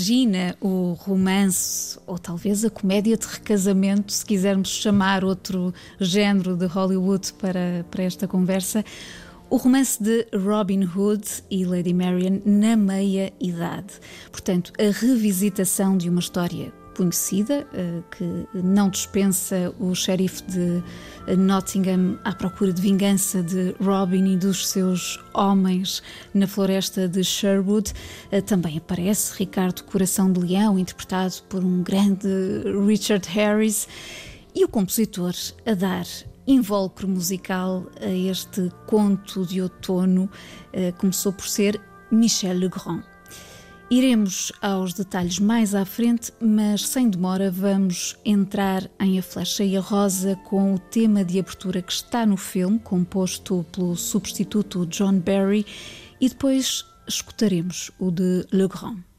imagina o romance, ou talvez a comédia de recasamento, se quisermos chamar outro género de Hollywood para esta conversa, o romance de Robin Hood e Lady Marian na meia-idade. Portanto, a revisitação de uma história conhecida, que não dispensa o xerife de Nottingham à procura de vingança de Robin e dos seus homens na floresta de Sherwood. Também aparece Ricardo Coração de Leão, interpretado por um grande Richard Harris, e o compositor a dar invólucro musical a este conto de outono começou por ser Michel Legrand. Iremos aos detalhes mais à frente, mas sem demora vamos entrar em A Flecha e a Rosa com o tema de abertura que está no filme, composto pelo substituto John Barry, e depois escutaremos o de Legrand.